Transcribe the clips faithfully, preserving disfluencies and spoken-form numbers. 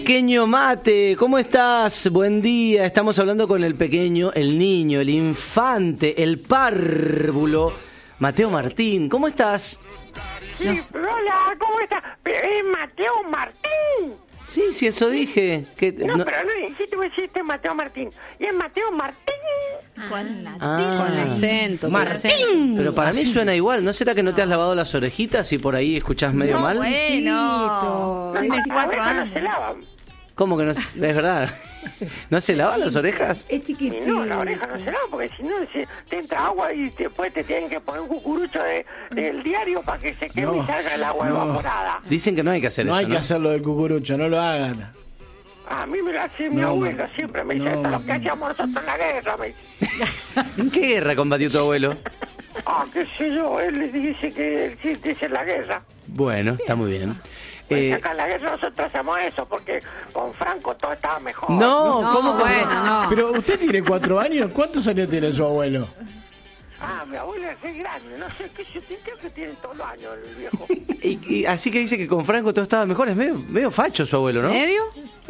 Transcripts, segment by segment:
Pequeño Mate, ¿cómo estás? Buen día. Estamos hablando con el pequeño, el niño, el infante, el párvulo, Mateo Martín. ¿Cómo estás? Sí, hola, ¿cómo estás? Es Mateo Martín. Sí, sí, eso dije. Que, no, no, pero no dijiste, vos dijiste Mateo Martín. Y es Mateo Martín. Con la Ah. con el acento. con el acento. Martín. Pero para mí suena igual. ¿No será que no te has lavado las orejitas y por ahí escuchás medio No, mal? bueno. Tienes La cuatro oreja no años. se lava. ¿Cómo que no? Es verdad. ¿No se lavan las orejas? Es Y chiquitito. no, la oreja no se lava porque si no se, te entra agua y después te tienen que poner un cucurucho de, del diario para que se queme y No, salga el agua no. evaporada. Dicen que no hay que hacer No eso, hay ¿no? que hacerlo del cucurucho, no lo hagan. A mí me lo hace mi No, abuelo ma- siempre. Me dice, no, esto es lo ma- que hacíamos nosotros en la guerra. Me dice, ¿En qué guerra combatió tu abuelo? ah, qué sé yo, él le dice que él sí dice la guerra. Bueno, está muy bien. Pues Eh, acá en la guerra nosotros hacemos eso porque con Franco todo estaba mejor. no, No, ¿cómo que bueno, no? no. Pero usted tiene cuatro años, ¿cuántos años tiene su abuelo? Ah, mi abuelo es grande, no sé qué yo creo que tiene todos los años el viejo. Y, y así que dice que con Franco todo estaba mejor. Es medio, medio facho su abuelo, ¿no? ¿Medio?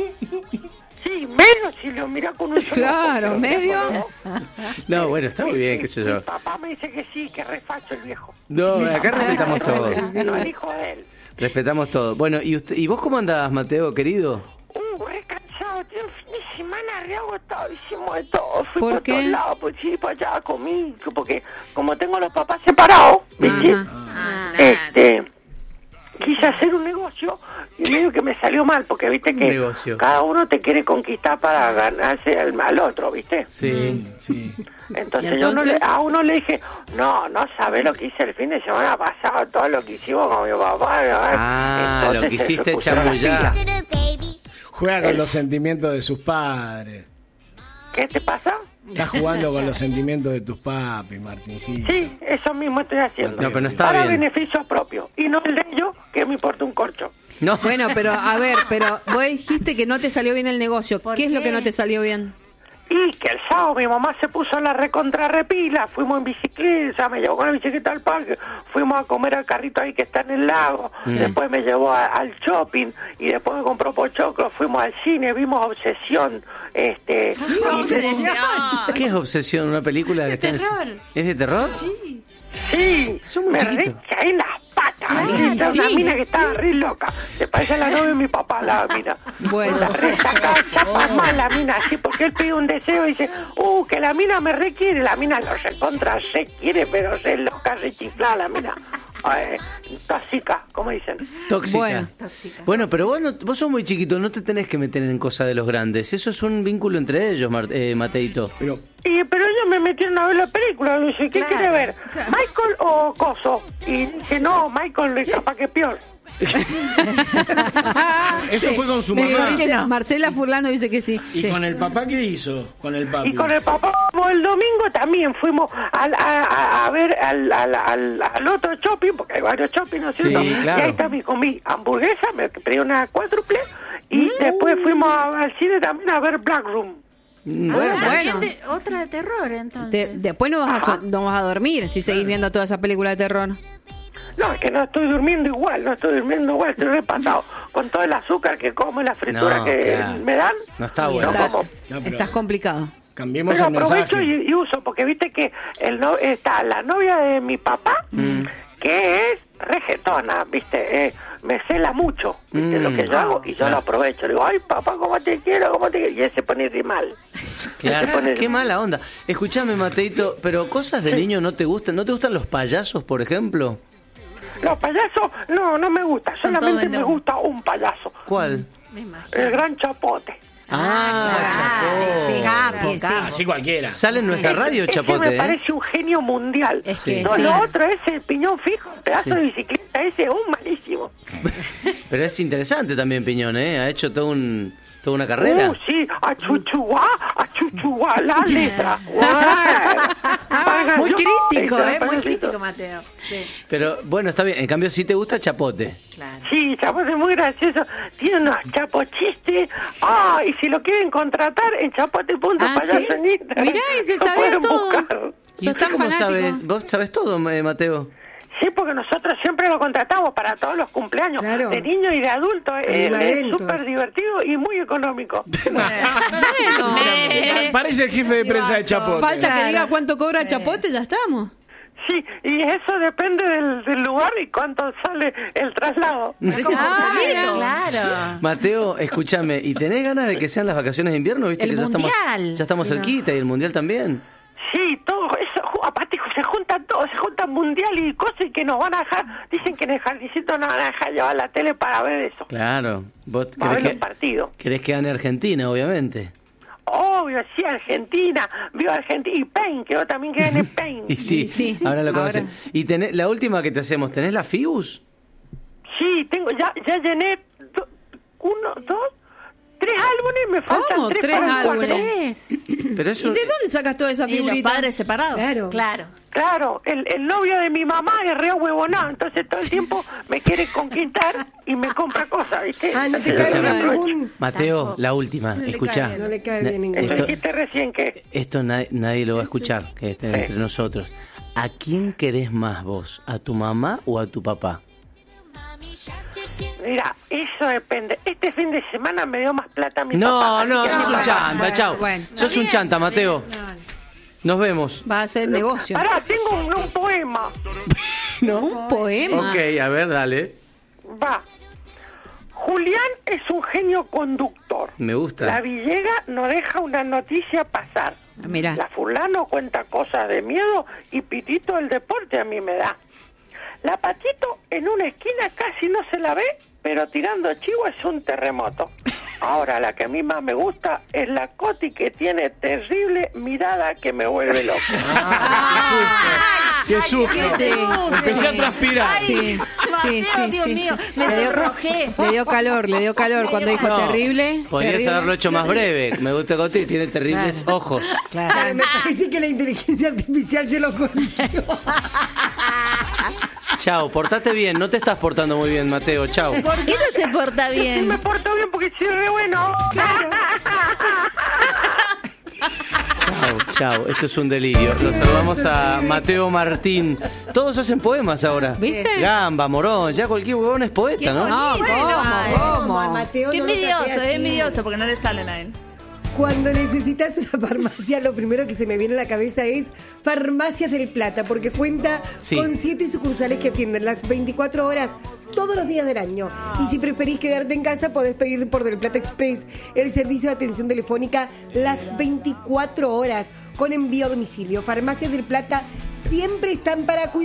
Sí, medio si lo mira con un solo Claro, ojo, pero medio. ¿no? No, bueno, está muy bien, qué sé Mi yo. papá me dice que sí, que refacho el viejo. No, acá respetamos todo. No el hijo de él. Respetamos todo. Bueno, ¿y usted, y vos cómo andás, Mateo, querido? Uh, re cansado, tío, un fin de semana re agotado, hicimos de todo, fui ¿Por por qué? todos lados, pues sí, para allá, comí, porque como tengo los papás separados, ¿viste? Ajá. Este, quise hacer un negocio y medio que me salió mal, porque viste que negocio? cada uno te quiere conquistar para ganarse al, al otro, ¿viste? Sí. Sí. Entonces, ¿Y yo no entonces? le- a uno le dije, no, no sabés lo que hice el fin de semana pasado, todo lo que hicimos con mi papá. Ah, lo que Entonces, se hiciste puso la chamullar. pila. Juega con los sentimientos de sus padres. ¿Qué te pasa? Estás jugando con los sentimientos de tus papis, Martincito. Sí, eso mismo estoy haciendo. No, pero no está Para bien. beneficio propio, y no el de ellos, que me importa un corcho. No. Bueno, pero a ver, pero vos dijiste que no te salió bien el negocio. ¿Por ¿Qué es lo qué? que no te salió bien? Y que el sábado mi mamá se puso en la recontrarrepila, fuimos en bicicleta, me llevó con la bicicleta al parque, fuimos a comer al carrito ahí que está en el lago, después me llevó a- al shopping y después me compró pochoclo, fuimos al cine, vimos Obsesión, este... y- ¿Qué es Obsesión? ¿Una película que está en el- terror. ¿Es de terror? Sí, Son muy me chiquitos. rechaé las patas. Era una sí. mina que estaba re loca. Se parece a la novia de mi papá, la mina. Bueno. La re sacada, chapa mal la mina, así, porque él pide un deseo y dice, uh, que la mina me requiere. La mina lo recontra, se quiere, pero se loca, se chiflada la mina. Eh, tóxica, como dicen. Tóxica. Bueno. Bueno, pero vos, no- vos sos muy chiquito, no te tenés que meter en cosas de los grandes. Eso es un vínculo entre ellos, Mar- eh, Mateito. Pero Y, pero ellos me metieron a ver la película. Y dice, ¿qué Claro, quiere ver? claro. ¿Michael o Coso? Y dice, no, Michael es capaz que peor. eso fue con su Me mamá. dice- no. Marcela Furlano dice que sí. ¿Y con el papá qué hizo? Con el papi. Y con el papá, como el domingo también fuimos al- a, a- a ver al, al, al, al otro shopping, porque hay varios shopping, ¿no es cierto? Sí, claro. Y ahí también comí hamburguesa, me pedí una cuádruple, y después fuimos a- al cine también a ver Black Room. Mm, Ah, Bueno, también bueno. de- otra de terror, De- entonces. después no vas, a, so- no vas a dormir si seguís viendo toda esa película de terror. No, es que no estoy durmiendo igual, no estoy durmiendo igual, estoy repasado con todo el azúcar que como y la fritura No, que claro. me dan. No está y bueno. no como. No, pero Estás complicado. cambiemos Pero el aprovecho mensaje. y, y uso, porque viste que el no, está la novia de mi papá, Mm. que es regetona, viste, eh, me cela mucho, viste, Mm. lo que yo hago, y yo lo aprovecho. Le digo, ay, papá, ¿cómo te quiero? ¿Cómo te quiero? Y él se pone re mal. Claro, Se pone- qué mala onda. Escuchame, Mateito, pero cosas de niño no te gustan. ¿No te gustan los payasos, por ejemplo? Los payasos, no, no me gusta, Son solamente todos me vendedores. gusta un payaso, ¿Cuál? Me imagino. el gran Chapote. Ah, claro. Chapote. Sí, Capo, sí. capo. Así cualquiera. Sale en nuestra radio, Ese Chapote, me ¿eh? parece un genio mundial. Es que no, sí. lo otro es el piñón fijo, el pedazo Sí. de bicicleta, ese es un malísimo. Pero es interesante también, Piñón, ¿eh? Ha hecho todo un, toda una carrera. Uh, sí, a chuchuá, a chuchuá, la letra. Guau. Muy crítico, Eso me ¿eh? Muy parece crítico, todo. Mateo. Sí, Pero bueno, está bien. En cambio, sí te gusta Chapote. claro. Sí, Chapote es muy gracioso. Tiene unos chapochistes. Ah, y si lo quieren contratar en chapote punto Ah, payaso ¿sí? en Instagram, Mirá, y se lo sabía pueden todo. buscar. ¿Y Sos usted tan cómo fanático. sabe? ¿Vos sabés todo, eh, Mateo? Sí, porque nosotros siempre lo contratamos para todos los cumpleaños, Claro. de niños y de adultos. Y Él es eventos. súper divertido y muy económico. Bueno, Parece el jefe de prensa de Chapote. falta que Claro. diga cuánto cobra Chapote, ya estamos. Sí, y eso depende del, del lugar y cuánto sale el traslado. Ah, Claro. claro. Mateo, escúchame, ¿y tenés ganas de que sean las vacaciones de invierno? ¿Viste El que ya estamos, mundial. ya estamos Sí, ¿no? cerquita y el mundial también? Sí, todo eso, ju- aparte se juntan todos, se juntan mundial y cosas y que nos van a dejar, dicen que en el jardincito nos van a dejar llevar la tele para ver eso, Claro. ¿Vos para querés ver que, un partido. querés que gane Argentina, obviamente? Obvio, sí, Argentina, viva Argentina, y Pain, quiero también que gane Pain. Y sí, Y sí. ahora lo Ahora. conocen. Y tenés, la última que te hacemos, ¿tenés la FIUS? Sí, tengo, ya, ya llené do- uno, dos, tres álbumes, me faltan ¿Cómo? tres ¿Tres para el cuarto. álbumes? Tres. Pero ¿Y eso... de dónde sacas toda esa Y los figurita? padres separados. Claro. Claro. Claro, el, el novio de mi mamá es re huevonado, entonces todo el tiempo me quiere conquistar y me compra cosas, ¿viste? Ah, no te Entonces, cae yo me bien aprovecho. ningún... Mateo, Tampoco. la última, No le escuchá. cae- no le cae Na- bien ningún. Esto Esto, dijiste recién que... esto na- nadie lo va a escuchar, que esté entre nosotros. ¿A quién querés más vos? ¿A tu mamá o a tu papá? Mira, eso depende. Este fin de semana me dio más plata mi No, papá. no, así que sos un me- chanta, Bueno, chao. bueno. Sos un chanta, Mateo. Nos vemos. Va a ser negocio. Pará, tengo un, un poema. ¿No? Un poema. Ok, a ver, dale. Va. Julián es un genio conductor. Me gusta. La Villega no deja una noticia pasar. Ah, mirá. La fulano cuenta cosas de miedo y Pitito el deporte a mí me da. La Patito en una esquina casi no se la ve, pero tirando chivo es un terremoto. Ahora la que a mí más me gusta es la Coti, que tiene terrible mirada que me vuelve loco. ¡Qué susto! Sí. Empecé a transpirar. Sí, sí, Mateo, sí, Dios sí, mío, sí. me Le dio- sonrojé. Le dio calor, le dio calor cuando dijo No, terrible. Podrías terrible. haberlo hecho más breve. Me gusta Coti, tiene terribles Claro. ojos. Claro, me parece que la inteligencia artificial se lo corrigió. Chao, portate bien. No te estás portando muy bien, Mateo. Chao. ¿Por qué no se porta Sí bien? me porto bien porque soy re bueno. Chao, chao. Esto es un delirio. Nos saludamos a Mateo Martín. Todos hacen poemas ahora. ¿Viste? Gamba, Morón, ya cualquier huevón es poeta, ¿no? No, ¿cómo? Ay, ¿Cómo? A Mateo Qué no lo traté envidioso, así. es envidioso porque no le salen a él. Cuando necesitas una farmacia, lo primero que se me viene a la cabeza es Farmacias del Plata, porque cuenta Sí. con siete sucursales que atienden las veinticuatro horas todos los días del año. Y si preferís quedarte en casa, podés pedir por Del Plata Express el servicio de atención telefónica las veinticuatro horas con envío a domicilio. Farmacias del Plata siempre están para cuidar.